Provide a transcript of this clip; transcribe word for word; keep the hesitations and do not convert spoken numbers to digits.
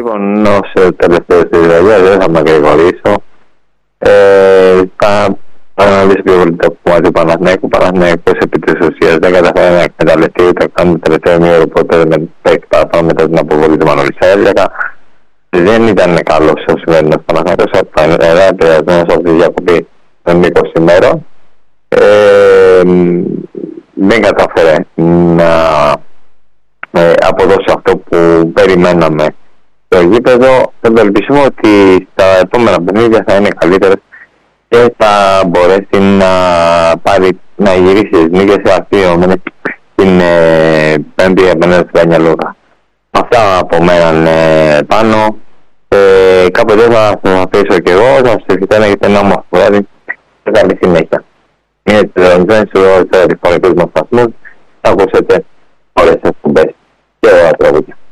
Λοιπόν, ως τελευταίο στη δουλειά δεν θα με γρηγορήσω. Ε, θα αναλύσω πιο πολύ το κομμάτι του Παναθηναϊκού. Παναθηναϊκός επί της ουσίας δεν καταφέρει να εκμεταλλευτεί ούτε καν το τελευταίο μία ώρα που έπαιρνε παίκτη παραπάνω μετά την αποβολή του Μανώλη Σέρλιακα. Δεν ήταν καλός ο σημερινός Παναθηναϊκός, ήταν επηρεασμένος από τη διακοπή των είκοσι ημέρων. Ε, δεν κατάφερε να ε, αποδώσει αυτό που περιμέναμε στο γήπεδο. Ευελπιστούμε ότι στα επόμενα παιχνίδια θα είναι καλύτερος και θα μπορέσει να πάρει, να γυρίσει τις νίκες αφιερωμένες την ε, πέμπτη απέναντι στην Πανιαλούδα. Αυτά από μένα ε, πάνω. Ε, κάποτε θα σας αφήσω και εγώ, θα σας ευχηθώ να έχετε ένα όμορφο βράδυ και καλή συνέχεια. Είναι τηλεοπτικές στους ραδιοφωνικούς μας σταθμούς, θα ακούσετε όλες τις εκπομπές και όλα τα τραγούδια.